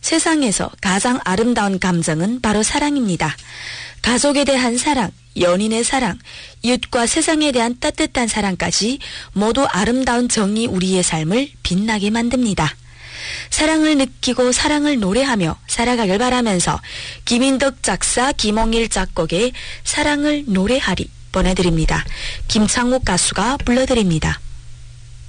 세상에서 가장 아름다운 감정은 바로 사랑입니다. 가족에 대한 사랑, 연인의 사랑, 이웃과 세상에 대한 따뜻한 사랑까지 모두 아름다운 정이 우리의 삶을 빛나게 만듭니다. 사랑을 느끼고 사랑을 노래하며 살아가길 바라면서 김인덕 작사, 김홍일 작곡의 사랑을 노래하리 보내드립니다. 김창욱 가수가 불러드립니다.